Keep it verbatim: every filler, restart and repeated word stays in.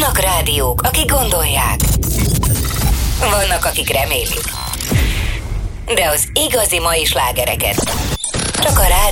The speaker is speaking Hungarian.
Vannak rádiók, akik gondolják. Vannak, akik remélik. De az igazi mai slágereket csak a rádió